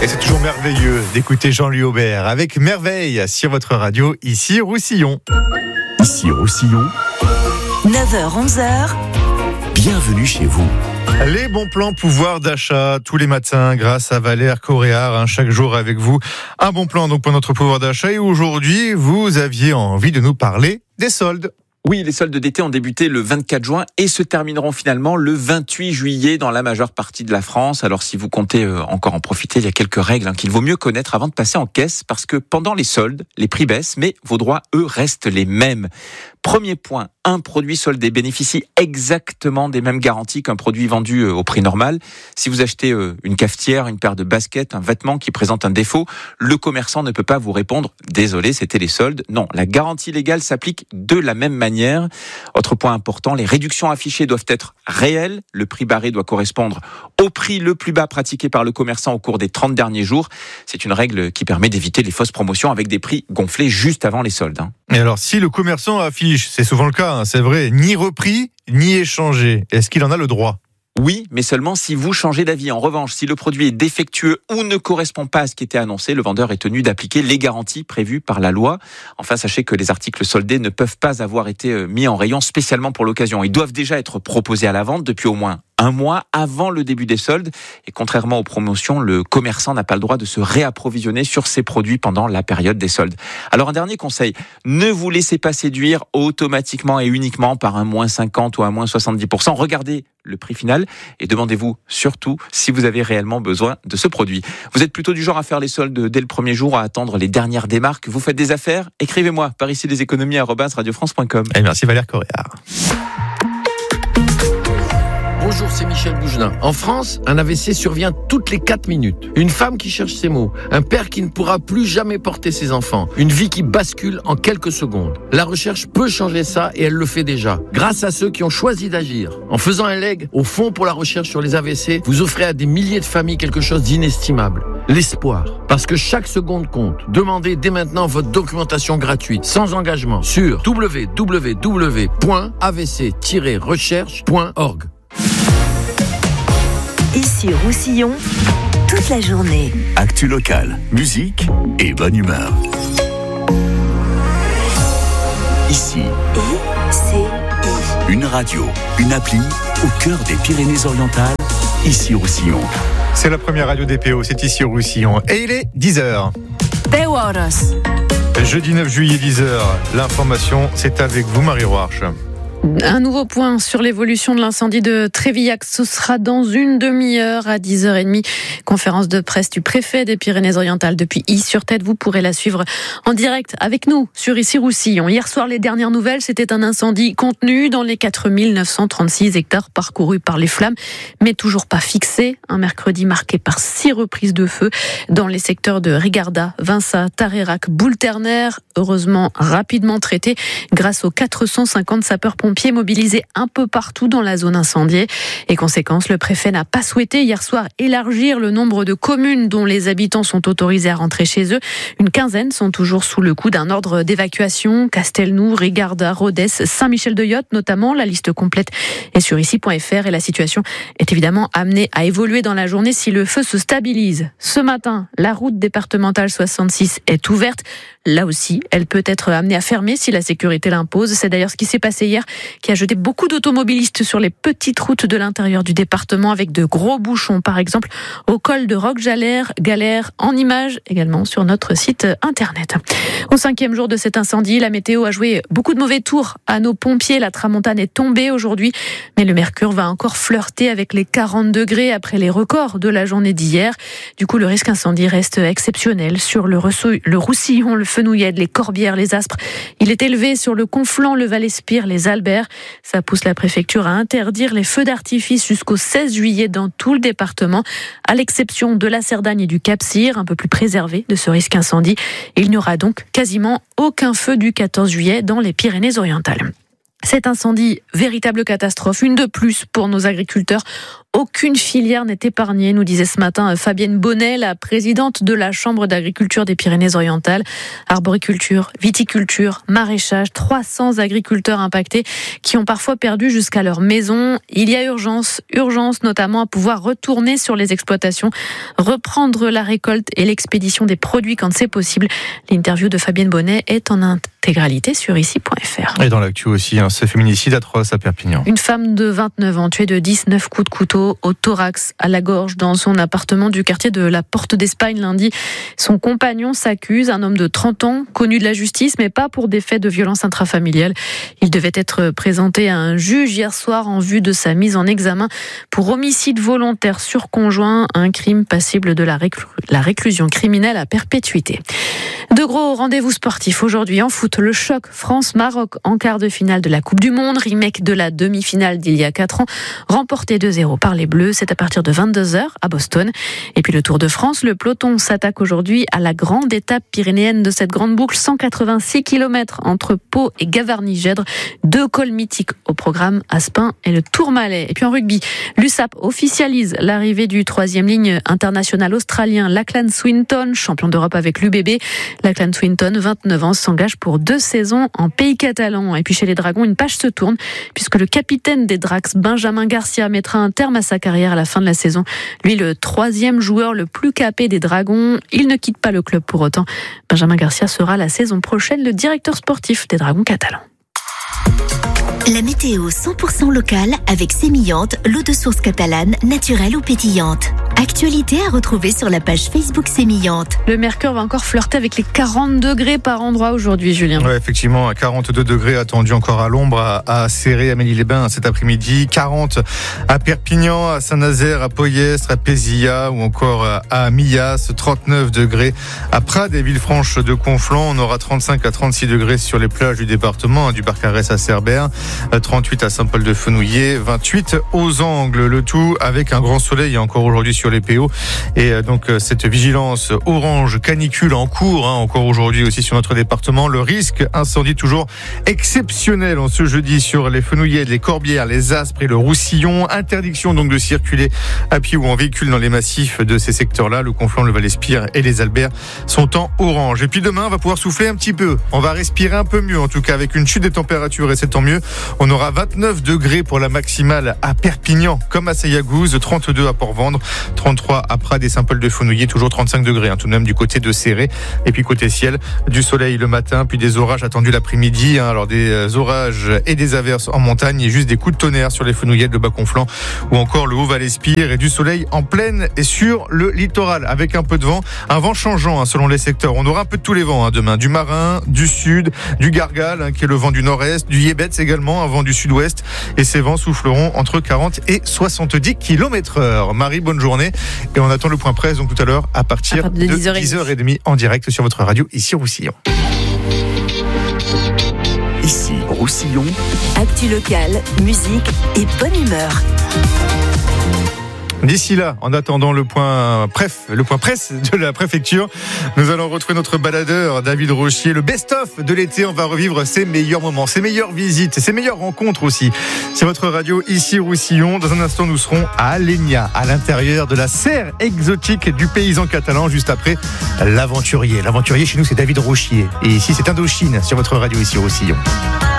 Et c'est toujours merveilleux d'écouter Jean-Louis Aubert avec merveille sur votre radio, ici Roussillon. Ici Roussillon, 9h-11h, bienvenue chez vous. Les bons plans pouvoir d'achat tous les matins grâce à Valère Coréard, chaque jour avec vous. Un bon plan donc pour notre pouvoir d'achat. Et aujourd'hui, vous aviez envie de nous parler des soldes. Oui, les soldes d'été ont débuté le 24 juin et se termineront finalement le 28 juillet dans la majeure partie de la France. Alors si vous comptez encore en profiter, il y a quelques règles qu'il vaut mieux connaître avant de passer en caisse parce que pendant les soldes, les prix baissent mais vos droits, eux, restent les mêmes. Premier point, un produit soldé bénéficie exactement des mêmes garanties qu'un produit vendu au prix normal. Si vous achetez une cafetière, une paire de baskets, un vêtement qui présente un défaut, le commerçant ne peut pas vous répondre « Désolé, c'était les soldes ». Non, la garantie légale s'applique de la même manière. Autre point important, les réductions affichées doivent être réelles. Le prix barré doit correspondre au prix le plus bas pratiqué par le commerçant au cours des 30 derniers jours. C'est une règle qui permet d'éviter les fausses promotions avec des prix gonflés juste avant les soldes. Et alors, si le commerçant affiche, c'est souvent le cas, c'est vrai, ni repris, ni échangé, est-ce qu'il en a le droit ? Oui, mais seulement si vous changez d'avis. En revanche, si le produit est défectueux ou ne correspond pas à ce qui était annoncé, le vendeur est tenu d'appliquer les garanties prévues par la loi. Enfin, sachez que les articles soldés ne peuvent pas avoir été mis en rayon spécialement pour l'occasion. Ils doivent déjà être proposés à la vente depuis au moins un mois avant le début des soldes. Et contrairement aux promotions, le commerçant n'a pas le droit de se réapprovisionner sur ses produits pendant la période des soldes. Alors un dernier conseil, ne vous laissez pas séduire automatiquement et uniquement par un moins 50 ou un moins 70%. Regardez le prix final et demandez-vous surtout si vous avez réellement besoin de ce produit. Vous êtes plutôt du genre à faire les soldes dès le premier jour, à attendre les dernières démarques. Vous faites des affaires ? Écrivez-moi par ici des économies @radiofrance.com. Et merci Valère Coréard. Bonjour, c'est Michel Bougelin. En France, un AVC survient toutes les 4 minutes. Une femme qui cherche ses mots. Un père qui ne pourra plus jamais porter ses enfants. Une vie qui bascule en quelques secondes. La recherche peut changer ça et elle le fait déjà. Grâce à ceux qui ont choisi d'agir. En faisant un leg au Fonds pour la recherche sur les AVC, vous offrez à des milliers de familles quelque chose d'inestimable. L'espoir. Parce que chaque seconde compte. Demandez dès maintenant votre documentation gratuite, sans engagement, sur www.avc-recherche.org. ici Roussillon, toute la journée. Actu locale, musique et bonne humeur. Ici, ICI. une radio, une appli au cœur des Pyrénées-Orientales, ici Roussillon. C'est la première radio DPO, c'est ici Roussillon. Et il est 10h. Jeudi 9 juillet 10h, l'information c'est avec vous Marie Roarch. Un nouveau point sur l'évolution de l'incendie de Trévillac. Ce sera dans une demi-heure à 10h30. Conférence de presse du préfet des Pyrénées-Orientales depuis I-sur-Tête. Vous pourrez la suivre en direct avec nous sur ici Roussillon. Hier soir, les dernières nouvelles, c'était un incendie contenu dans les 4936 hectares parcourus par les flammes, mais toujours pas fixé. Un mercredi marqué par 6 reprises de feu dans les secteurs de Rigarda, Vinça, Tarerac, Boulterner. Heureusement, rapidement traité grâce aux 450 sapeurs-pompiers mobilisés un peu partout dans la zone incendiée. Et conséquence, le préfet n'a pas souhaité hier soir élargir le nombre de communes dont les habitants sont autorisés à rentrer chez eux. Une quinzaine sont toujours sous le coup d'un ordre d'évacuation. Castelnou, Rigarda, Rodez, Saint-Michel-de-Yotte notamment. La liste complète est sur ici.fr et la situation est évidemment amenée à évoluer dans la journée si le feu se stabilise. Ce matin, la route départementale 66 est ouverte. Là aussi, elle peut être amenée à fermer si la sécurité l'impose. C'est d'ailleurs ce qui s'est passé hier, qui a jeté beaucoup d'automobilistes sur les petites routes de l'intérieur du département avec de gros bouchons, par exemple au col de Roquejalère, Galère, en images également sur notre site internet. Au 5e jour de cet incendie, la météo a joué beaucoup de mauvais tours à nos pompiers. La tramontane est tombée aujourd'hui, mais le mercure va encore flirter avec les 40 degrés après les records de la journée d'hier. Du coup, le risque incendie reste exceptionnel sur le Roussillon, le Fenouillède, les Corbières, les Aspres. Il est élevé sur le Conflent, le Val-Espire, les Albert. Ça pousse la préfecture à interdire les feux d'artifice jusqu'au 16 juillet dans tout le département, à l'exception de la Cerdagne et du Cap-Cyr, un peu plus préservés de ce risque incendie. Il n'y aura donc quasiment aucun feu du 14 juillet dans les Pyrénées-Orientales. Cet incendie, véritable catastrophe, une de plus pour nos agriculteurs. Aucune filière n'est épargnée, nous disait ce matin Fabienne Bonnet, la présidente de la Chambre d'agriculture des Pyrénées-Orientales. Arboriculture, viticulture, maraîchage, 300 agriculteurs impactés qui ont parfois perdu jusqu'à leur maison. Il y a urgence notamment à pouvoir retourner sur les exploitations, reprendre la récolte et l'expédition des produits quand c'est possible. L'interview de Fabienne Bonnet est en intégralité sur ici.fr. Et dans l'actu aussi, ce féminicide atroce à Perpignan. Une femme de 29 ans tuée de 19 coups de couteau au thorax, à la gorge, dans son appartement du quartier de la Porte d'Espagne lundi. Son compagnon s'accuse, un homme de 30 ans, connu de la justice, mais pas pour des faits de violence intrafamiliale. Il devait être présenté à un juge hier soir en vue de sa mise en examen pour homicide volontaire sur conjoint, un crime passible de la réclusion criminelle à perpétuité. De gros rendez-vous sportifs aujourd'hui en foot. Le choc France-Maroc en quart de finale de la Coupe du Monde, remake de la demi-finale d'il y a 4 ans, remporté 2-0 par les Bleus. C'est à partir de 22h à Boston. Et puis le Tour de France, le peloton s'attaque aujourd'hui à la grande étape pyrénéenne de cette grande boucle, 186 km entre Pau et Gavarnie-Gèdre. 2 cols mythiques au programme, Aspin et le Tourmalet. Et puis en rugby, l'USAP officialise l'arrivée du 3e ligne international australien Lachlan Swinton, champion d'Europe avec l'UBB. Lachlan Swinton, 29 ans, s'engage pour 2 saisons en pays catalan. Et puis chez les Dragons, une page se tourne puisque le capitaine des Drax, Benjamin Garcia, mettra un terme à sa carrière à la fin de la saison. Lui, le 3e joueur le plus capé des Dragons. Il ne quitte pas le club pour autant. Benjamin Garcia sera la saison prochaine le directeur sportif des Dragons catalans. La météo 100% locale avec Sémillante, l'eau de source catalane, naturelle ou pétillante. Actualité à retrouver sur la page Facebook Sémillante. Le mercure va encore flirter avec les 40 degrés par endroit aujourd'hui, Julien. Oui, effectivement, 42 degrés attendus encore à l'ombre, à Céré, à Ménil-les-Bains cet après-midi. 40 à Perpignan, à Saint-Nazaire, à Poyestre, à Pézilla ou encore à Millas. 39 degrés à Prades et Villefranche de Conflans. On aura 35 à 36 degrés sur les plages du département, du Barcarès à Cerbère. 38 à Saint-Paul-de-Fenouillet, 28 aux Angles, le tout avec un grand soleil encore aujourd'hui sur les PO. Et donc cette vigilance orange canicule en cours, encore aujourd'hui aussi sur notre département. Le risque incendie toujours exceptionnel en ce jeudi sur les Fenouillets, les Corbières, les Aspres et le Roussillon. Interdiction donc de circuler à pied ou en véhicule dans les massifs de ces secteurs-là. Le Conflans, le Val-Espire et les Alberts sont en orange. Et puis demain, on va pouvoir souffler un petit peu. On va respirer un peu mieux, en tout cas avec une chute des températures, et c'est tant mieux. On aura 29 degrés pour la maximale à Perpignan, comme à Sayagouz, 32 à Port-Vendre, 33 à Prades et Saint-Paul-de-Fenouillet, toujours 35 degrés, tout de même du côté de Céré. Et puis côté ciel, du soleil le matin, puis des orages attendus l'après-midi. Alors des orages et des averses en montagne et juste des coups de tonnerre sur les Fenouillettes, le Bas-Conflans ou encore le Haut-Val-Espire, et du soleil en plaine et sur le littoral avec un peu de vent, un vent changeant selon les secteurs. On aura un peu de tous les vents demain, du marin, du sud, du Gargal qui est le vent du nord-est, du Yébets également, un vent du sud-ouest, et ces vents souffleront entre 40 et 70 km/h. Marie, bonne journée, et on attend le point presse donc tout à l'heure à partir de 10h30 en direct sur votre radio ici Roussillon. Ici Roussillon. Actu locale, musique et bonne humeur. D'ici là, en attendant le point presse de la préfecture, nous allons retrouver notre baladeur David Rochier. Le best-of de l'été, on va revivre ses meilleurs moments, ses meilleures visites, ses meilleures rencontres aussi. C'est votre radio ici Roussillon. Dans un instant, nous serons à Alenia, à l'intérieur de la serre exotique du paysan catalan, juste après l'aventurier. L'aventurier chez nous, c'est David Rochier. Et ici, c'est Indochine sur votre radio ici Roussillon.